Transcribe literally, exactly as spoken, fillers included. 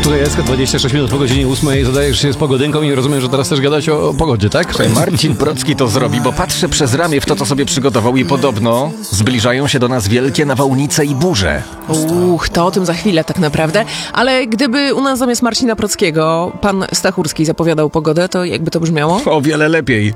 Tutaj jest dwadzieścia sześć minut po godzinie ósmej, zadajesz się z pogodynką i rozumiem, że teraz też gadać o, o pogodzie, tak? Słuchaj, Marcin Procki to zrobi, bo patrzę przez ramię w to, co sobie przygotował i podobno zbliżają się do nas wielkie nawałnice i burze. Uch, to o tym za chwilę tak naprawdę. Ale gdyby u nas zamiast Marcina Prockiego pan Stachurski zapowiadał pogodę, to jakby to brzmiało? O wiele lepiej.